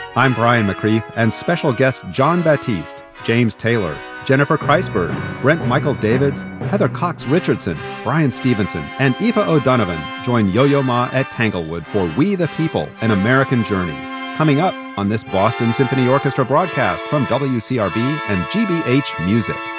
I'm Brian McCreath, and special guests John Batiste, James Taylor, Jennifer Kreisberg, Brent Michael Davids, Heather Cox Richardson, Brian Stevenson, and Aoife O'Donovan join Yo-Yo Ma at Tanglewood for We the People, An American Journey. Coming up on this Boston Symphony Orchestra broadcast from WCRB and GBH Music.